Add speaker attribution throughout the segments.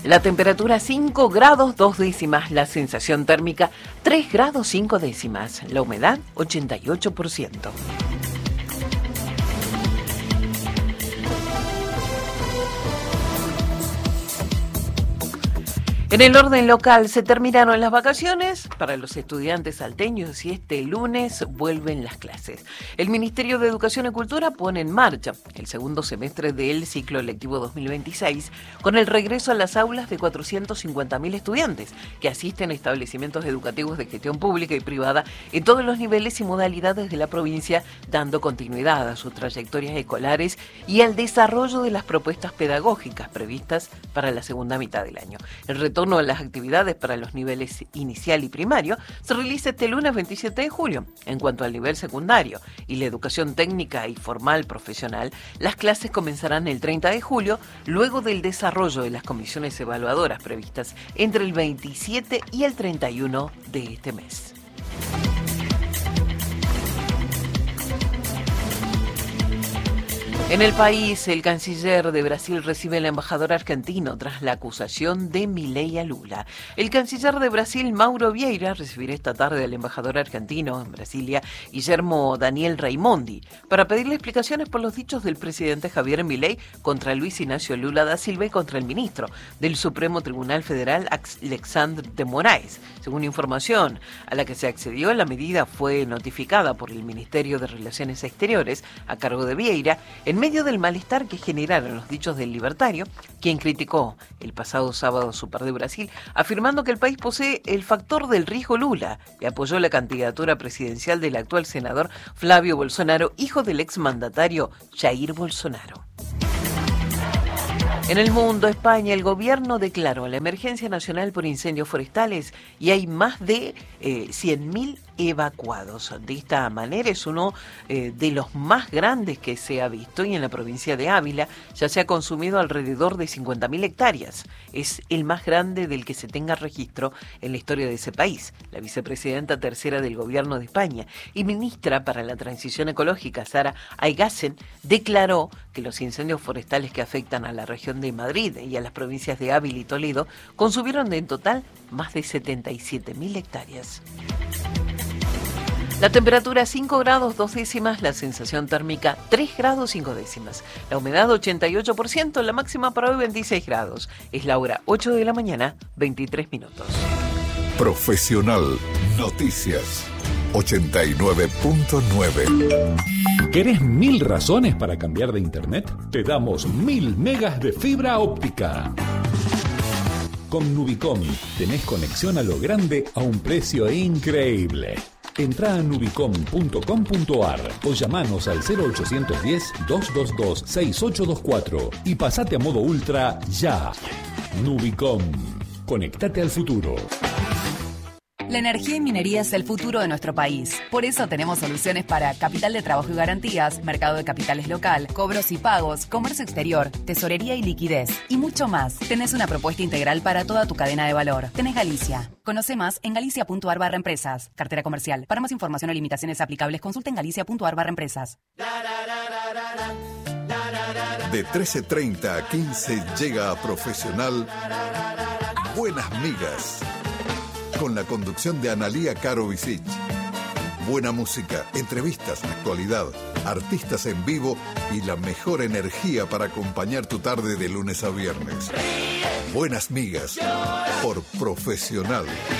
Speaker 1: La temperatura 5 grados 2 décimas, la sensación térmica 3 grados 5 décimas, la humedad 88%. En el orden local se terminaron las vacaciones para los estudiantes salteños y este lunes vuelven las clases. El Ministerio de Educación y Cultura pone en marcha el segundo semestre del ciclo lectivo 2026 con el regreso a las aulas de 450.000 estudiantes que asisten a establecimientos educativos de gestión pública y privada en todos los niveles y modalidades de la provincia, dando continuidad a sus trayectorias escolares y al desarrollo de las propuestas pedagógicas previstas para la segunda mitad del año. El retorno a las actividades para los niveles inicial y primario se realiza este lunes 27 de julio. En cuanto al nivel secundario y la educación técnica y formal profesional, las clases comenzarán el 30 de julio, luego del desarrollo de las comisiones evaluadoras previstas entre el 27 y el 31 de este mes. En el país, el canciller de Brasil recibe al embajador argentino tras la acusación de Milei a Lula. El canciller de Brasil, Mauro Vieira, recibirá esta tarde al embajador argentino en Brasilia, Guillermo Daniel Raimondi, para pedirle explicaciones por los dichos del presidente Javier Milei contra Luis Ignacio Lula da Silva y contra el ministro del Supremo Tribunal Federal, Alexandre de Moraes. Según información a la que se accedió, la medida fue notificada por el Ministerio de Relaciones Exteriores, a cargo de Vieira, en medio del malestar que generaron los dichos del libertario, quien criticó el pasado sábado Super de Brasil, afirmando que el país posee el factor del riesgo Lula y apoyó la candidatura presidencial del actual senador Flavio Bolsonaro, hijo del exmandatario Jair Bolsonaro. En el mundo, España, el gobierno declaró la emergencia nacional por incendios forestales y hay más de 100.000 evacuados. De esta manera es uno de los más grandes que se ha visto y en la provincia de Ávila ya se ha consumido alrededor de 50.000 hectáreas. Es el más grande del que se tenga registro en la historia de ese país. La vicepresidenta tercera del gobierno de España y ministra para la transición ecológica, Sara Aygassen, declaró que los incendios forestales que afectan a la región de Madrid y a las provincias de Ávila y Toledo consumieron en total más de 77.000 hectáreas. La temperatura 5 grados 2 décimas, la sensación térmica 3 grados 5 décimas, la humedad 88%, la máxima para hoy 26 grados. Es la hora 8 de la mañana, 23 minutos.
Speaker 2: Profesional Noticias 89.9.
Speaker 3: ¿Querés 1000 razones para cambiar de internet? Te damos 1000 megas de fibra óptica. Con Nubicom tenés conexión a lo grande a un precio increíble. Entrá a nubicom.com.ar o llamanos al 0810-222-6824 y pasate a modo ultra ya. Nubicom. Conectate al futuro.
Speaker 4: La energía y minería es el futuro de nuestro país. Por eso tenemos soluciones para capital de trabajo y garantías, mercado de capitales local, cobros y pagos, comercio exterior, tesorería y liquidez, y mucho más. Tenés una propuesta integral para toda tu cadena de valor. Tenés Galicia. Conoce más en galicia.ar/empresas. Cartera comercial. Para más información o limitaciones aplicables, consulta en galicia.ar/empresas.
Speaker 2: De 13:30 a 15 llega a Profesional Buenas Migas, con la conducción de Analía Caro Visic. Buena música, entrevistas, actualidad, artistas en vivo y la mejor energía para acompañar tu tarde de lunes a viernes. Buenas Migas, por Profesional.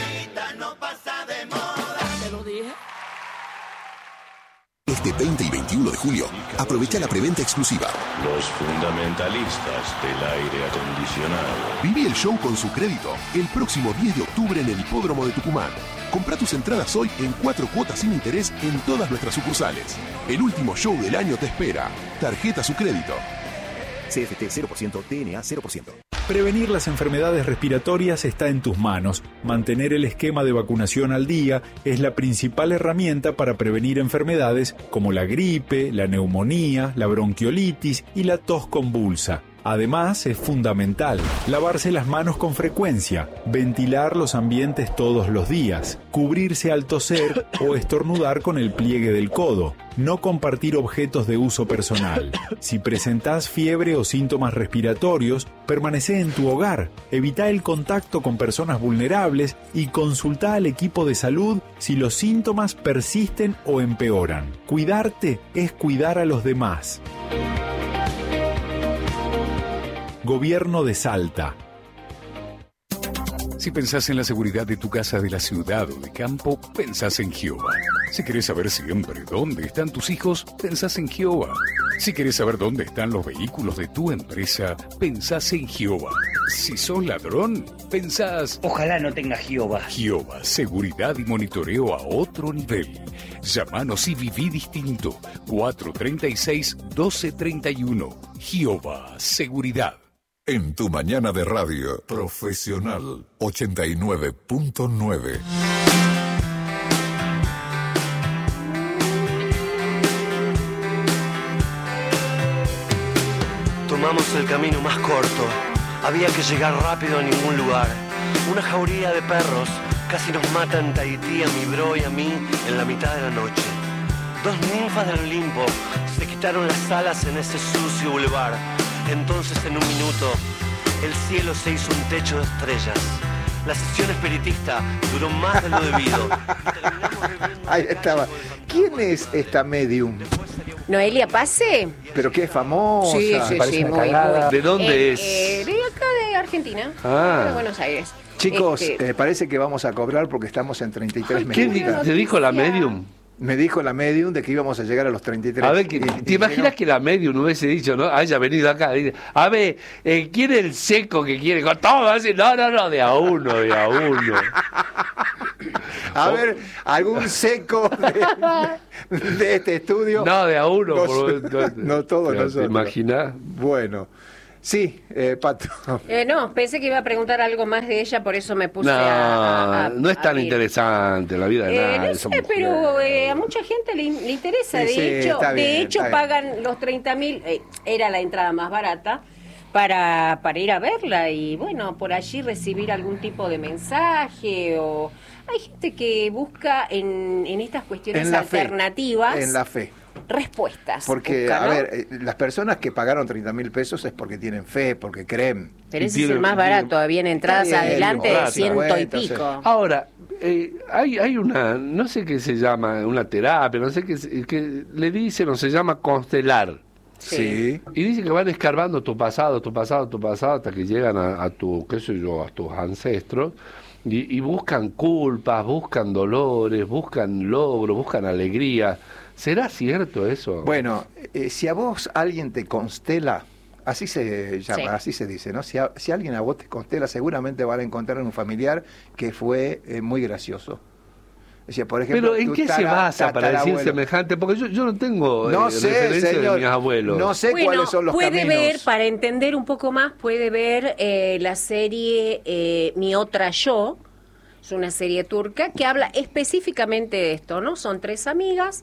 Speaker 5: Este 20 y 21 de julio, aprovecha la preventa exclusiva.
Speaker 6: Los fundamentalistas del aire acondicionado.
Speaker 5: Viví el show con su crédito el próximo 10 de octubre en el Hipódromo de Tucumán. Comprá tus entradas hoy en 4 cuotas sin interés en todas nuestras sucursales. El último show del año te espera. Tarjeta su crédito.
Speaker 7: CFT 0%, DNA 0%.
Speaker 3: Prevenir las enfermedades respiratorias está en tus manos. Mantener el esquema de vacunación al día es la principal herramienta para prevenir enfermedades como la gripe, la neumonía, la bronquiolitis y la tos convulsa.
Speaker 8: Además, es fundamental lavarse las manos con frecuencia, ventilar los ambientes todos los días, cubrirse al toser o estornudar con el pliegue del codo, no compartir objetos de uso personal. Si presentás fiebre o síntomas respiratorios, permanecé en tu hogar, evita el contacto con personas vulnerables y consulta al equipo de salud si los síntomas persisten o empeoran. Cuidarte es cuidar a los demás. Gobierno de Salta.
Speaker 3: Si pensás en la seguridad de tu casa, de la ciudad o de campo, pensás en Gioba. Si querés saber siempre dónde están tus hijos, pensás en Gioba. Si querés saber dónde están los vehículos de tu empresa, pensás en Gioba. Si sos ladrón, pensás...
Speaker 9: Ojalá no tenga Gioba.
Speaker 3: Gioba, seguridad y monitoreo a otro nivel. Llámanos y viví distinto. 436-1231. Gioba, seguridad.
Speaker 2: En tu mañana de radio, Profesional 89.9.
Speaker 10: Tomamos el camino más corto. Había que llegar rápido a ningún lugar. Una jauría de perros casi nos mata en Tahití a mi bro y a mí en la mitad de la noche. Dos ninfas del Olimpo se quitaron las alas en ese sucio bulevar. Entonces, en un minuto, el cielo se hizo un techo de estrellas. La sesión espiritista duró más de lo debido.
Speaker 11: Ahí estaba. ¿Quién es esta medium?
Speaker 12: Noelia Pase.
Speaker 11: Pero que es famosa.
Speaker 12: Sí, muy.
Speaker 13: ¿De dónde es?
Speaker 12: De acá de Argentina, de Buenos Aires.
Speaker 11: Chicos, parece que vamos a cobrar porque estamos en 33 minutos.
Speaker 13: ¿Qué te dijo la medium?
Speaker 11: Me dijo la medium de que íbamos a llegar a los 33.
Speaker 13: A ver, ¿te imaginas que la medium hubiese dicho, no? Haya venido acá. Dice, a ver, ¿quién es el seco que quiere? Con todo, así, no, de a uno.
Speaker 11: A ver, ¿algún seco de este estudio?
Speaker 13: No, de a uno.
Speaker 11: No todos nosotros.
Speaker 13: ¿Te imaginas?
Speaker 11: Bueno. Sí, Pato.
Speaker 12: No, pensé que iba a preguntar algo más de ella, por eso me puse
Speaker 13: no es tan interesante la vida de nadie.
Speaker 12: No sé, pero a mucha gente le interesa. De hecho, pagan los 30.000, era la entrada más barata, para ir a verla y, bueno, por allí recibir algún tipo de mensaje o... Hay gente que busca en estas cuestiones alternativas...
Speaker 11: En la fe.
Speaker 12: Respuestas.
Speaker 11: Porque, a ver, las personas que pagaron 30.000 pesos es porque tienen fe, porque creen.
Speaker 12: Pero ese es el más barato, habían entradas adelante de 100 y pico.
Speaker 13: Ahora, hay una, no sé qué se llama, una terapia, no sé qué le dicen o se llama constelar.
Speaker 11: Sí.
Speaker 13: Y dice que van escarbando tu pasado, hasta que llegan a tu, qué sé yo, a tus ancestros. Y buscan culpas, buscan dolores, buscan logros, buscan alegría. ¿Será cierto eso?
Speaker 11: Bueno, si a vos alguien te constela, así se llama, así se dice, ¿no? Si alguien a vos te constela, seguramente van a encontrar un familiar que fue muy gracioso. O sea, por ejemplo,
Speaker 13: pero ¿en qué se basa para decir semejante? Porque yo no tengo referencia de mis abuelos.
Speaker 11: No sé cuáles son los caminos.
Speaker 12: Puede ver, para entender un poco más, puede ver la serie Mi Otra Yo. Es una serie turca que habla específicamente de esto, ¿no? Son 3 amigas.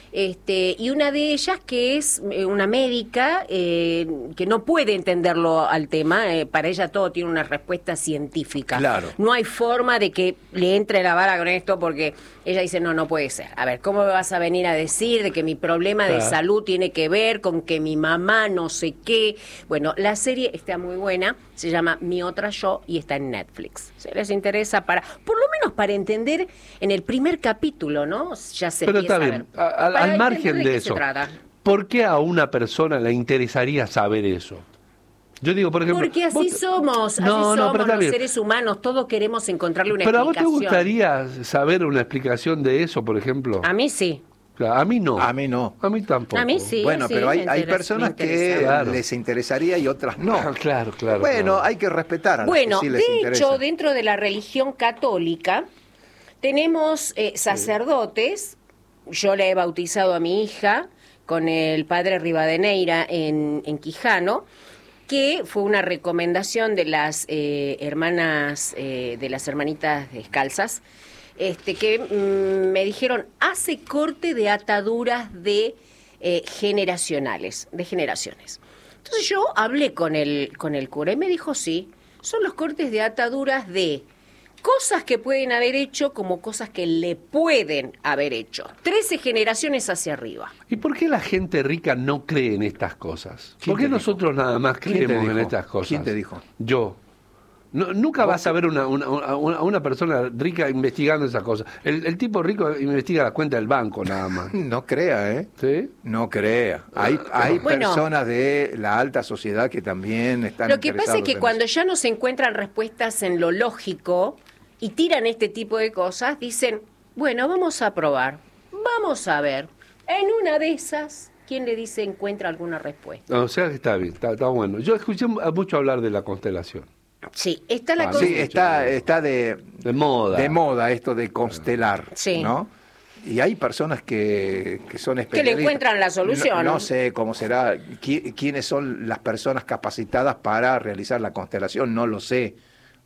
Speaker 12: Y una de ellas que es una médica que no puede entenderlo al tema, para ella todo tiene una respuesta científica.
Speaker 11: Claro.
Speaker 12: No hay forma de que le entre la vara con esto porque ella dice, no puede ser. A ver, ¿cómo me vas a venir a decir de que mi problema de salud tiene que ver con que mi mamá no sé qué? Bueno, la serie está muy buena, se llama Mi Otra Yo y está en Netflix. Si les interesa, por lo menos para entender en el primer capítulo, ¿no? Ya se
Speaker 13: pero
Speaker 12: empieza
Speaker 13: está bien,
Speaker 12: a ver.
Speaker 13: Al margen de eso, ¿por qué a una persona le interesaría saber eso? Yo digo, por ejemplo...
Speaker 12: Porque así somos los seres humanos, todos queremos encontrarle una explicación.
Speaker 13: ¿Pero a vos te gustaría saber una explicación de eso, por ejemplo?
Speaker 12: A mí sí.
Speaker 13: A mí no.
Speaker 11: A mí no.
Speaker 13: A mí tampoco.
Speaker 12: A mí sí.
Speaker 11: Bueno, pero hay personas que les interesaría y otras no.
Speaker 13: Claro.
Speaker 11: Bueno, hay que respetar a las que sí les interesa.
Speaker 12: De hecho, dentro de la religión católica tenemos sacerdotes. Yo le he bautizado a mi hija con el padre Rivadeneira en Quijano, que fue una recomendación de las hermanitas descalzas, que me dijeron, hace corte de ataduras de generaciones. Entonces yo hablé con el cura y me dijo, sí, son los cortes de ataduras de cosas que pueden haber hecho como cosas que le pueden haber hecho. 13 generaciones hacia arriba.
Speaker 13: ¿Y por qué la gente rica no cree en estas cosas? ¿Por qué nosotros nada más creemos en estas cosas?
Speaker 11: ¿Quién te dijo?
Speaker 13: Yo. No, nunca vas a ver una persona rica investigando esas cosas. El tipo rico investiga la cuenta del banco nada más.
Speaker 11: No crea, ¿eh?
Speaker 13: ¿Sí?
Speaker 11: No crea. Hay personas de la alta sociedad que también están
Speaker 12: Lo que pasa es que
Speaker 11: en
Speaker 12: cuando ya no se encuentran respuestas en lo lógico y tiran este tipo de cosas, dicen, bueno, vamos a probar, vamos a ver. En una de esas, ¿quién le dice encuentra alguna respuesta?
Speaker 13: O sea que está bien, está bueno. Yo escuché mucho hablar de la constelación.
Speaker 12: Sí, está la
Speaker 11: Sí, está de
Speaker 13: moda.
Speaker 11: De moda esto de constelar,
Speaker 12: sí.
Speaker 11: ¿no? Y hay personas que son especialistas.
Speaker 12: Que le encuentran la solución.
Speaker 11: No sé cómo será, quiénes son las personas capacitadas para realizar la constelación, no lo sé.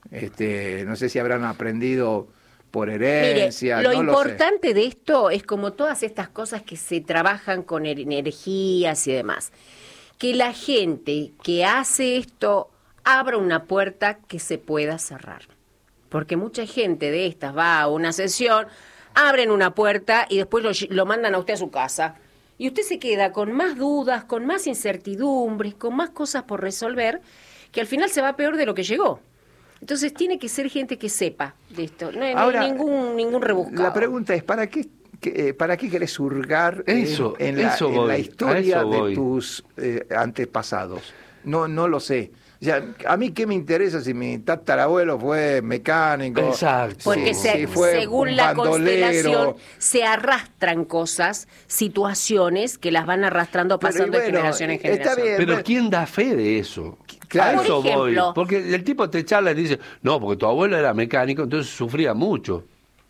Speaker 11: No sé si habrán aprendido por herencia.
Speaker 12: Mire, lo
Speaker 11: no
Speaker 12: importante de esto es como todas estas cosas que se trabajan con energías y demás. Que la gente que hace esto abra una puerta que se pueda cerrar. Porque mucha gente de estas va a una sesión, abren una puerta y después lo mandan a usted a su casa. Y usted se queda con más dudas, con más incertidumbres, con más cosas por resolver, que al final se va peor de lo que llegó. Entonces tiene que ser gente que sepa de esto. No hay ningún rebuscado.
Speaker 11: La pregunta es, ¿para qué querés hurgar en la historia de tus antepasados? No lo sé. O sea, a mí qué me interesa si mi tatarabuelo fue mecánico.
Speaker 13: Exacto.
Speaker 12: Porque según la constelación se arrastran cosas, situaciones que las van arrastrando pasando de generación en generación.
Speaker 11: Está bien,
Speaker 13: pero ¿quién da fe de eso?
Speaker 11: Claro.
Speaker 13: A eso
Speaker 12: Por ejemplo,
Speaker 13: voy. Porque el tipo te charla y dice, no, porque tu abuelo era mecánico, entonces sufría mucho.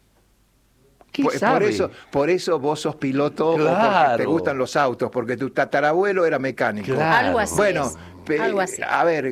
Speaker 11: Por eso vos sos piloto,
Speaker 13: claro,
Speaker 11: o porque te gustan los autos, porque tu tatarabuelo era mecánico.
Speaker 13: Claro.
Speaker 12: Algo así.
Speaker 11: Bueno,
Speaker 12: algo así.
Speaker 11: A ver,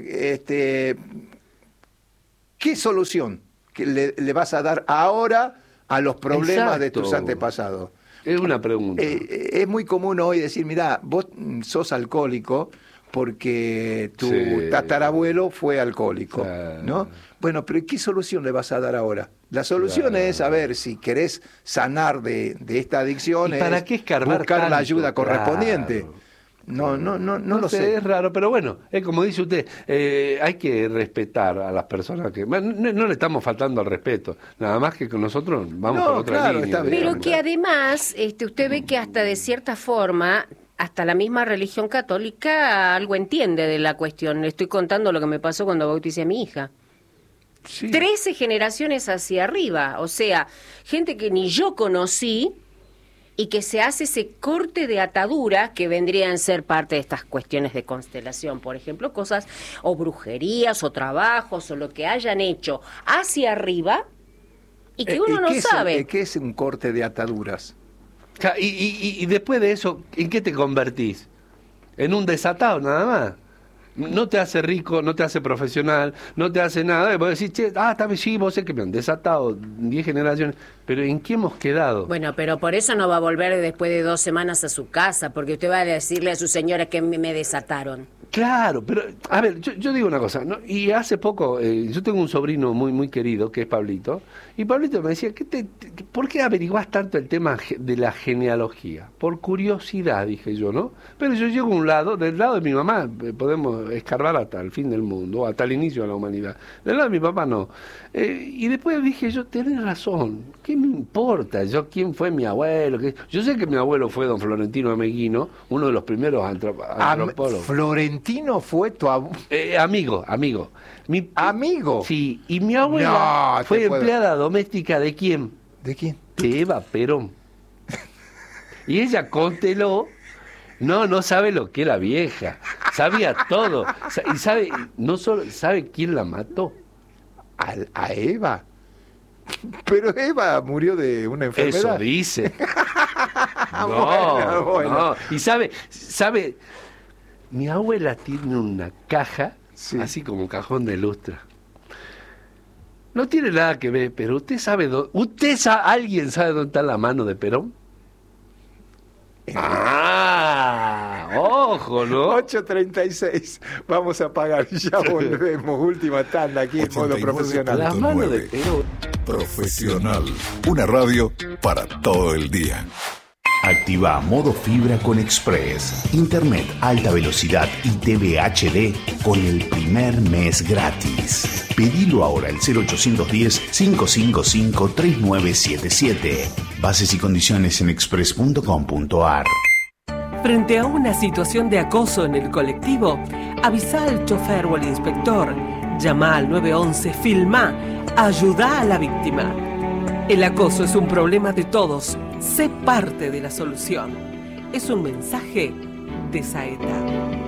Speaker 11: ¿qué solución le vas a dar ahora a los problemas de tus antepasados?
Speaker 13: Es una pregunta.
Speaker 11: Es muy común hoy decir, mirá, vos sos alcohólico porque tu tatarabuelo fue alcohólico, ¿no? Bueno, pero ¿qué solución le vas a dar ahora? La solución es, a ver, si querés sanar de esta adicción,
Speaker 13: ¿para qué escarbar
Speaker 11: buscar
Speaker 13: tanto?
Speaker 11: la ayuda correspondiente.
Speaker 13: Claro.
Speaker 11: No lo sé.
Speaker 13: Es raro, pero bueno, es como dice usted, hay que respetar a las personas que... No le estamos faltando al respeto, nada más que con nosotros vamos por otra línea.
Speaker 11: Está bien,
Speaker 12: pero que además, usted ve que hasta de cierta forma, hasta la misma religión católica algo entiende de la cuestión. Le estoy contando lo que me pasó cuando bauticé a mi hija.
Speaker 13: Sí.
Speaker 12: 13 generaciones hacia arriba, o sea, gente que ni yo conocí y que se hace ese corte de atadura que vendrían a ser parte de estas cuestiones de constelación, por ejemplo, cosas o brujerías o trabajos o lo que hayan hecho hacia arriba y que uno no sabe.
Speaker 11: ¿Qué es un corte de ataduras?
Speaker 13: Y después de eso, ¿en qué te convertís? En un desatado nada más. No te hace rico, no te hace profesional, no te hace nada. Y vos decís, está bien, sí, vos sé que me han desatado 10 generaciones. Pero ¿en qué hemos quedado?
Speaker 12: Bueno, pero por eso no va a volver después de 2 semanas a su casa, porque usted va a decirle a su señora que me desataron.
Speaker 13: Claro, pero, a ver, yo digo una cosa, ¿no? Y hace poco, yo tengo un sobrino muy muy querido, que es Pablito, y Pablito me decía, ¿por qué averiguás tanto el tema de la genealogía? Por curiosidad, dije yo, ¿no? Pero yo llego a un lado, del lado de mi mamá, podemos escarbar hasta el fin del mundo, hasta el inicio de la humanidad. Del lado de mi papá no. Y después dije yo, tenés razón, ¿qué me importa yo quién fue mi abuelo? Yo sé que mi abuelo fue don Florentino Ameguino, uno de los primeros antropólogos.
Speaker 11: ¿Florentino fue tu abuelo?
Speaker 13: Amigo.
Speaker 11: ¿Amigo?
Speaker 13: Sí, y mi abuela fue empleada doméstica ¿de quién?
Speaker 11: ¿De quién?
Speaker 13: De Eva Perón. Y ella consteló, no sabe lo que era vieja, sabía todo, y sabe, no solo sabe quién la mató.
Speaker 11: ¿A Eva? Pero Eva murió de una enfermedad.
Speaker 13: Eso dice.
Speaker 11: Bueno.
Speaker 13: No. Y sabe, mi abuela tiene una caja, así como un cajón de lustra. No tiene nada que ver, pero usted sabe ¿alguien sabe dónde está la mano de Perón? ojo, ¿no?
Speaker 11: 8:36. Vamos a pagar. Ya volvemos. Última tanda aquí en modo profesional.
Speaker 2: Las manos de Profesional. Una radio para todo el día.
Speaker 9: Activa modo fibra con Express. Internet alta velocidad y TV HD con el primer mes gratis. Pedilo ahora al 0810-555-3977. Bases y condiciones en express.com.ar.
Speaker 14: Frente a una situación de acoso en el colectivo, avisa al chofer o al inspector. Llama al 911, filmá, ayuda a la víctima. El acoso es un problema de todos. Sé parte de la solución. Es un mensaje de Saeta.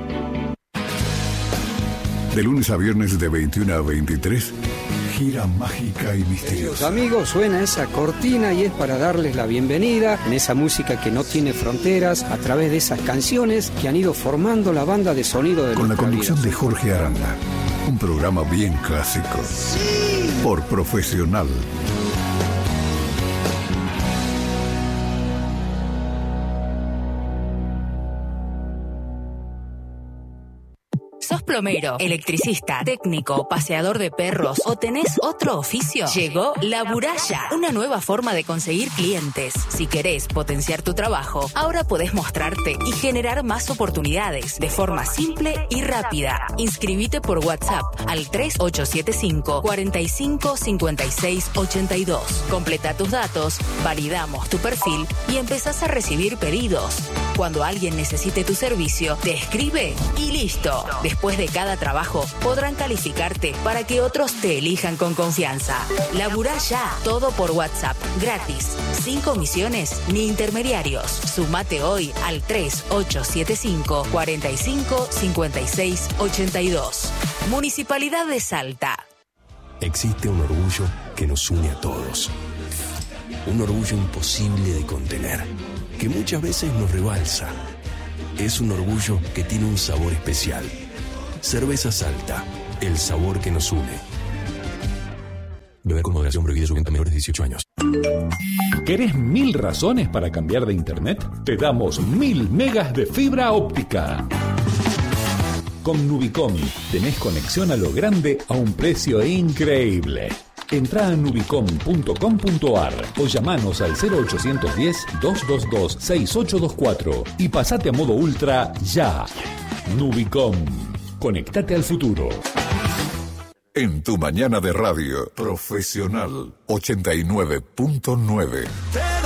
Speaker 2: De lunes a viernes de 21 a 23, gira mágica y misteriosa.
Speaker 15: Amigos, suena esa cortina y es para darles la bienvenida en esa música que no tiene fronteras, a través de esas canciones que han ido formando la banda de sonido de
Speaker 2: con la
Speaker 15: nuestra
Speaker 2: conducción
Speaker 15: vida.
Speaker 2: de Jorge Aranda. Un programa bien clásico. Sí. Por Profesional.
Speaker 16: ¿Sos plomero, electricista, técnico, paseador de perros o tenés otro oficio? Llegó La Buralla, una nueva forma de conseguir clientes. Si querés potenciar tu trabajo, ahora podés mostrarte y generar más oportunidades de forma simple y rápida. Inscribite por WhatsApp al 3875 45 56 82. Completa tus datos, validamos tu perfil y empezás a recibir pedidos. Cuando alguien necesite tu servicio, te escribe y listo. Después de cada trabajo, podrán calificarte para que otros te elijan con confianza. Laburá ya, todo por WhatsApp, gratis, sin comisiones ni intermediarios. Sumate hoy al 3875 45 56 82. Municipalidad de Salta.
Speaker 17: Existe un orgullo que nos une a todos. Un orgullo imposible de contener, que muchas veces nos rebalsa. Es un orgullo que tiene un sabor especial. Cerveza Salta, el sabor que nos une. Beber con moderación, prohibida su venta a menores de 18 años.
Speaker 3: ¿Querés 1000 razones para cambiar de internet? Te damos 1000 megas de fibra óptica. Con Nubicom tenés conexión a lo grande a un precio increíble. Entrá a nubicom.com.ar o llamanos al 0810-222-6824 y pasate a modo ultra ya. Nubicom. Conectate al futuro.
Speaker 2: En tu mañana de radio, Profesional 89.9.